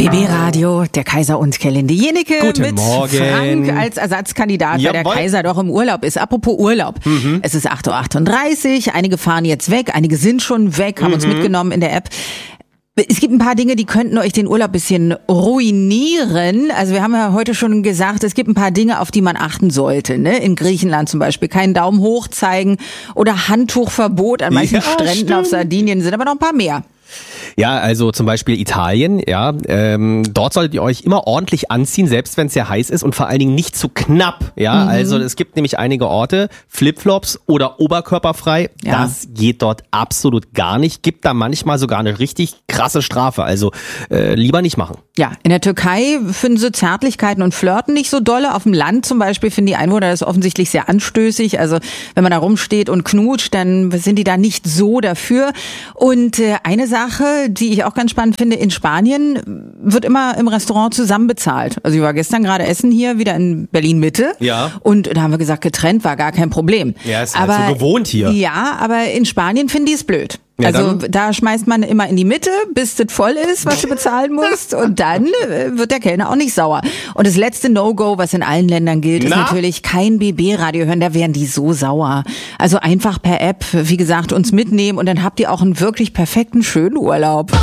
BB Radio, der Kaiser und Kelinde Jenike Guten mit Morgen. Frank als Ersatzkandidat, weil der Kaiser doch im Urlaub ist. Apropos Urlaub. Es ist 8.38 Uhr, einige fahren jetzt weg, einige sind schon weg, haben uns mitgenommen in der App. Es gibt ein paar Dinge, die könnten euch den Urlaub ein bisschen ruinieren. Also wir haben ja heute schon gesagt, es gibt ein paar Dinge, auf die man achten sollte. Ne? In Griechenland zum Beispiel keinen Daumen hoch zeigen oder Handtuchverbot an manchen Stränden stimmt. auf Sardinien, sind aber noch ein paar mehr. Ja, also zum Beispiel Italien, ja, dort solltet ihr euch immer ordentlich anziehen, selbst wenn es sehr heiß ist und vor allen Dingen nicht zu knapp, ja, also es gibt nämlich einige Orte, Flipflops oder oberkörperfrei, das geht dort absolut gar nicht, gibt da manchmal sogar eine richtig krasse Strafe, also lieber nicht machen. Ja, in der Türkei finden sie Zärtlichkeiten und Flirten nicht so dolle. Auf dem Land zum Beispiel finden die Einwohner das offensichtlich sehr anstößig. Also wenn man da rumsteht und knutscht, dann sind die da nicht so dafür. Und eine Sache, die ich auch ganz spannend finde, in Spanien wird immer im Restaurant zusammen bezahlt. Also ich war gestern gerade essen hier, wieder in Berlin-Mitte. Ja. Und da haben wir gesagt, getrennt war gar kein Problem. Ja, ist halt so gewohnt hier. Ja, aber in Spanien finden die es blöd. Ja, also dann da schmeißt man immer in die Mitte, bis das voll ist, was du bezahlen musst. Und dann wird der Kellner auch nicht sauer. Und das letzte No-Go, was in allen Ländern gilt, ist natürlich kein BB-Radio hören. Da wären die so sauer. Also einfach per App, wie gesagt, uns mitnehmen und dann habt ihr auch einen wirklich perfekten, schönen Urlaub.